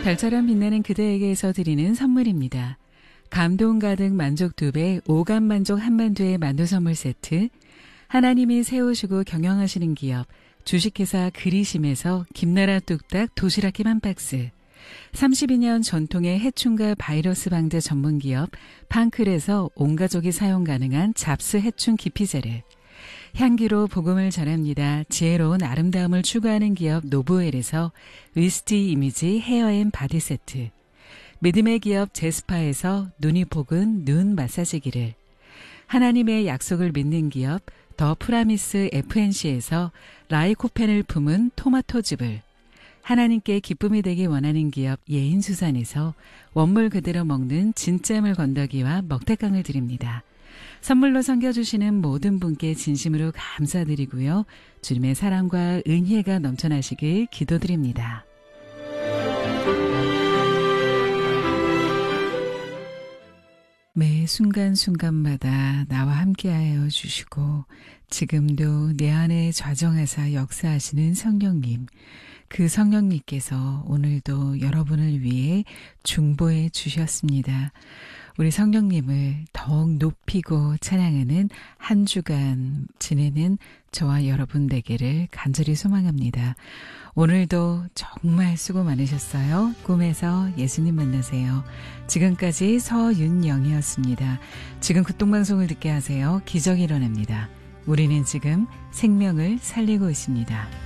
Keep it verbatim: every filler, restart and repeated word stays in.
별처럼 빛나는 그대에게서 드리는 선물입니다. 감동 가득 만족 두 배, 오감 만족 한만두의 만두 선물 세트, 하나님이 세우시고 경영하시는 기업, 주식회사 그리심에서 김나라 뚝딱 도시락김 한 박스, 삼십이 년 전통의 해충과 바이러스 방제 전문기업 판클에서 온 가족이 사용 가능한 잡스 해충 기피제를, 향기로 복음을 전합니다. 지혜로운 아름다움을 추구하는 기업 노브웰에서 위스티 이미지 헤어앤 바디 세트, 믿음의 기업 제스파에서 눈이 복은 눈 마사지기를, 하나님의 약속을 믿는 기업 더 프라미스 에프엔씨에서 라이코펜을 품은 토마토즙을, 하나님께 기쁨이 되기 원하는 기업 예인수산에서 원물 그대로 먹는 진짜물 건더기와 먹태깡을 드립니다. 선물로 섬겨주시는 모든 분께 진심으로 감사드리고요. 주님의 사랑과 은혜가 넘쳐나시길 기도드립니다. 매 순간순간마다 나와 함께하여 주시고 지금도 내 안에 좌정하사 역사하시는 성령님, 그 성령님께서 오늘도 여러분을 위해 중보해 주셨습니다. 우리 성령님을 더욱 높이고 찬양하는 한 주간 지내는 저와 여러분 되기를 간절히 소망합니다. 오늘도 정말 수고 많으셨어요. 꿈에서 예수님 만나세요. 지금까지 서윤영이었습니다. 지금 극동방송을 듣게 하세요. 기적이 일어납니다. 우리는 지금 생명을 살리고 있습니다.